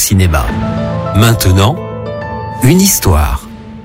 cinéma. Maintenant, une histoire.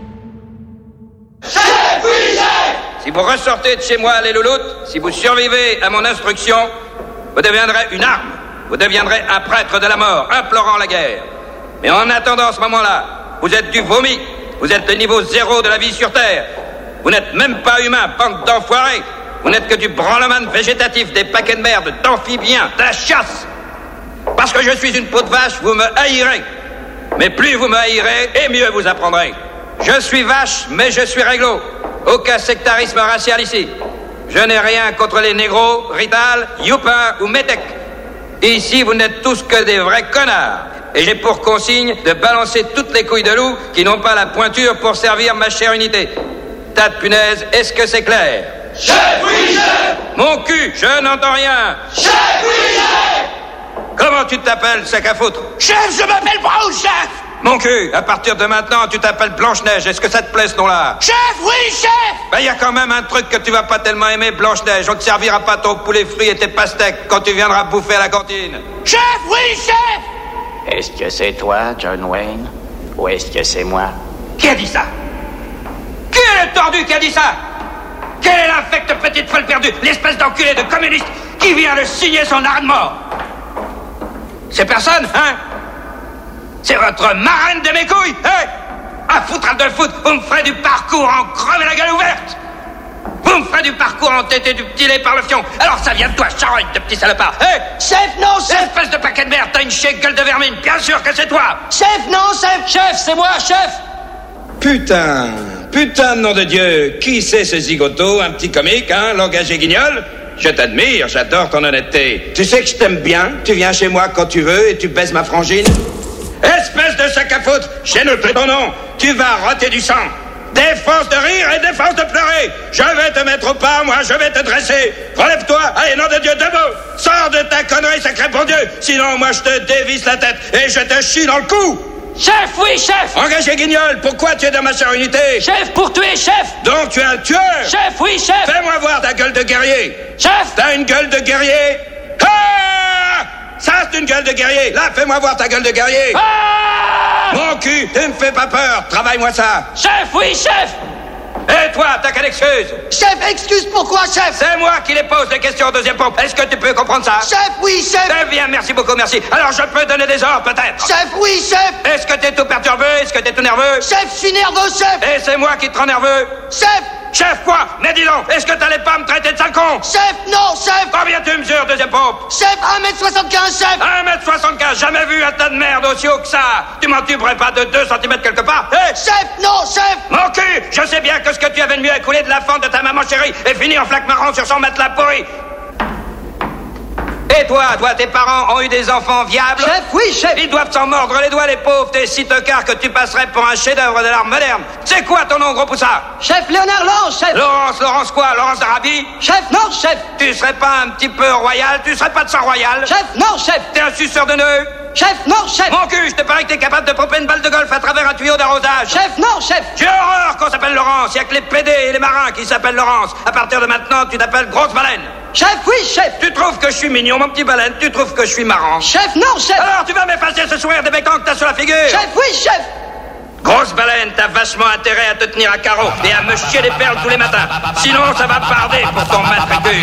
Chef, oui, chef! Si vous ressortez de chez moi, les louloutes, si vous survivez à mon instruction, vous deviendrez une arme. Vous deviendrez un prêtre de la mort, implorant la guerre. Mais en attendant ce moment-là, vous êtes du vomi. Vous êtes le niveau zéro de la vie sur Terre. Vous n'êtes même pas humain, bande d'enfoirés. Vous n'êtes que du branleman végétatif, des paquets de merde, d'amphibiens, de la chasse. Parce que je suis une peau de vache, vous me haïrez. Mais plus vous me haïrez, et mieux vous apprendrez. Je suis vache, mais je suis réglo. Aucun sectarisme racial ici. Je n'ai rien contre les négros, Rital, Youpin ou Métèque. Ici, vous n'êtes tous que des vrais connards. Et j'ai pour consigne de balancer toutes les couilles de loup qui n'ont pas la pointure pour servir ma chère unité. Tas de punaises, est-ce que c'est clair? Chef, oui, chef! Mon cul, je n'entends rien. Chef, oui, chef! Comment tu t'appelles, sac à foutre? Chef, je m'appelle Brown, chef! Mon cul, à partir de maintenant, tu t'appelles Blanche-Neige. Est-ce que ça te plaît, ce nom-là? Chef, oui, chef! Ben, y a quand même un truc que tu vas pas tellement aimer, Blanche-Neige. On te servira pas ton poulet frit et tes pastèques quand tu viendras bouffer à la cantine. Chef, oui, chef! Est-ce que c'est toi, John Wayne? Ou est-ce que c'est moi? Qui a dit ça? Qui est le tordu qui a dit ça? Quelle est l'infecte petite folle perdue, l'espèce d'enculé de communiste qui vient de signer son arrêt de mort? C'est personne, hein? C'est votre marraine de mes couilles, hein? À foutre de foot, vous me ferez du parcours en crever la gueule ouverte! Vous me ferez du parcours en tété du petit lait par le fion! Alors ça vient de toi, charogne de petit salopard, hein? Chef, non, chef! Espèce de paquet de merde, t'as une chier gueule de vermine, bien sûr que c'est toi! Chef, non, chef! Chef, c'est moi, chef! Putain de nom de Dieu, qui c'est ce zigoto, un petit comique, hein, langage et guignol? Je t'admire, j'adore ton honnêteté. Tu sais que je t'aime bien, tu viens chez moi quand tu veux et tu baises ma frangine. Espèce de sac à foutre, j'ai noté ton nom, tu vas roter du sang. Défense de rire et défense de pleurer. Je vais te mettre au pas, moi, je vais te dresser. Relève-toi, allez, nom de Dieu, debout. Sors de ta connerie, sacré bon Dieu, sinon moi je te dévisse la tête et je te chie dans le cou. Chef, oui, chef! Engagé guignol, pourquoi tu es dans ma chère unité? Chef, pour tuer, chef! Donc tu es un tueur? Chef, oui, chef! Fais-moi voir ta gueule de guerrier. Chef! T'as une gueule de guerrier? Ah! Ça, c'est une gueule de guerrier. Là, fais-moi voir ta gueule de guerrier. Ah! Mon cul, tu me fais pas peur. Travaille-moi ça. Chef, oui, chef! Et toi, t'as quelle excuse? Chef, excuse pourquoi, chef? C'est moi qui les pose les questions au deuxième pompe. Est-ce que tu peux comprendre ça? Chef, oui, chef! Très bien, merci beaucoup, merci. Alors, je peux donner des ordres, peut-être? Chef, oui, chef! Est-ce que t'es tout perturbé? Est-ce que t'es tout nerveux? Chef, je suis nerveux, chef! Et c'est moi qui te rends nerveux? Chef! Chef, quoi? Mais dis donc, est-ce que t'allais pas me traiter de sale con? Chef, non, chef! Combien tu mesures, deuxième pompe? Chef, 1m75, chef! 1m75, jamais vu un tas de merde aussi haut que ça. Tu m'en tuberais pas de 2 cm quelque part? Hé! Chef, non, chef! Mon cul, je sais bien que ce que tu avais de mieux à couler de la fente de ta maman chérie et finir en flaque marron sur son matelas pourri. Et toi, tes parents ont eu des enfants viables? Chef, oui, chef! Ils doivent s'en mordre les doigts, les pauvres, t'es si tocards que tu passerais pour un chef-d'œuvre de l'art moderne. C'est quoi ton nom, gros poussard? Chef, Léonard Lance, chef! Laurence quoi? Laurence d'Arabie? Chef, non, chef! Tu serais pas un petit peu royal? Tu serais pas de sang royal? Chef, non, chef! T'es un suceur de nœuds? Chef, non, chef! Mon cul, je te parie que t'es capable de pomper une balle de golf à travers un tuyau d'arrosage. Chef, non, chef! J'ai horreur qu'on s'appelle Laurence. Y'a que les PD et les marins qui s'appellent Laurence. À partir de maintenant, tu t'appelles Grosse Baleine. Chef, oui, chef! Tu trouves que je suis mignon, mon petit baleine? Tu trouves que je suis marrant? Chef, non, chef! Alors, tu vas m'effacer ce sourire débectant que t'as sur la figure? Chef, oui, chef! Grosse baleine, t'as vachement intérêt à te tenir à carreau et à me chier les perles tous les matins. Sinon, ça va barder pour ton maître cul.